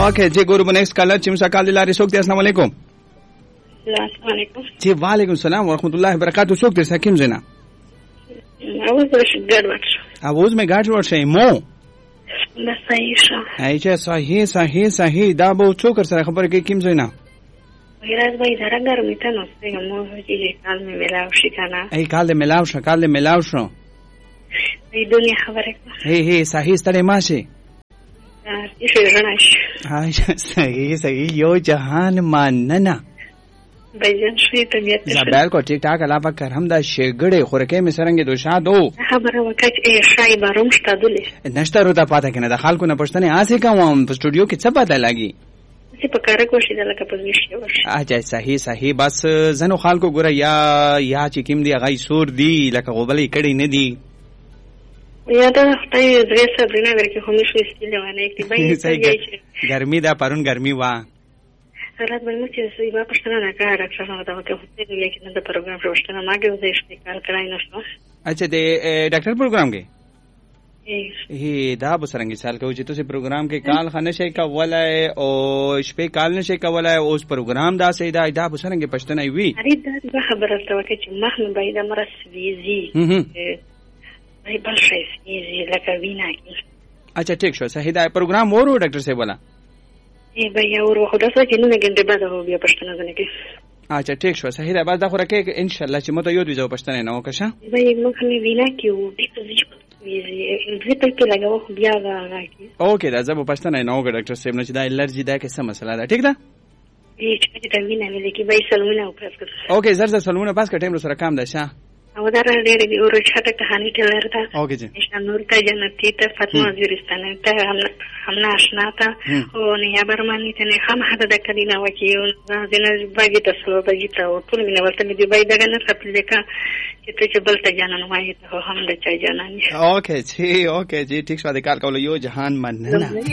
اوکے جی ګورو نیکسټ کالر چې مسکال لاري څوک دی السلام علیکم السلام علیکم جی وعلیکم السلام ورحمۃ اللہ وبرکاتہ څوک دی سکیم زینا اواز میں گاډ ور شي مو ایچا صحیح دا به څوک سره خبره کوي کیم زینا ویراز بھائی ذرا گرمی ته نو څنګه مو چې کال می ملاو شي کنه ای کال دې ملاو شو ای دنیا خبره هي صحیح ستړي ماشي صحیح یو جهان ماننا بجن شوی طبیعت زبال کو ټیک ټاک علاوه کر هم دا شګړې خورکې می سرنګ دوشا دو خبره وکړه ای شای باروم شته دلې نشته روته پاتې کنه د خلکو نه پښتنه آسه کوم په سټوډیو کې څه پاتې لګي چې په کار کوشش دلته په ویشي ورشي اجازه صحیح بس زنو خلکو ګره یا چې کیم دی غي سور دی لکه غوبلې کړي نه دی یا دا ته درې سبرینه ورکه هم شو استلوانه کې به ګرمي دا پرون ګرمي وا رات باندې چې سوي با پښتنه نه کار راځه دا ته هڅه کوي چې د پروګرام پښتنه ماګه وځي چې کار کړای نشو اچھا د ډاکټر پروګرام کې دا به څنګه سال کوي چې تاسو پروګرام کې کال خنه شي کولای او شپې کال نشي کولای اوس پروګرام دا سي دا به څنګه پښتنه وي اری دا خبره راوکه چې مخنه باید مرس ویزي ای بل شي ویزي لکه وینا کې اچھا ٹھیک شو صحیح دا پروګرام ورو ډاکټر صاحب والا ای بیا ورو خدا سره چې نه ګنده بعد هو بیا پښتنه ځنه کې اچھا ٹھیک شو صحیح دا بعد دا خو راکې ان شاء الله چې مو ته یو دوی پښتنه نه وکشه بیا موږ هم وینا کې و اوکې دا زه په پښتنه نه وګړم ډاکټر صاحب نه چې دا الرجی دا کې څه مسله ده ټیک ده چې دا وینه مې کې به سلمونه او پاس کړ اوکې زر سلمونه پاس کړم سره کام ده شه او دا ډېر دی او رچاته کہانی ټلر ده اوکې جی نور ته جنتی ته فاطمه وزیرستان ته هم ناشنا ته او نه برمانی ته نه هم حدا د کلینا وکیو دنه باګی ته سلو باګی ته او ټول مینه ورته دی بای دغه نه خپل کا چې ته چې بل ته جانان وایي ته هم د چا جانان اوکې جی ٹھیک شو د کال کول یو جهان مننه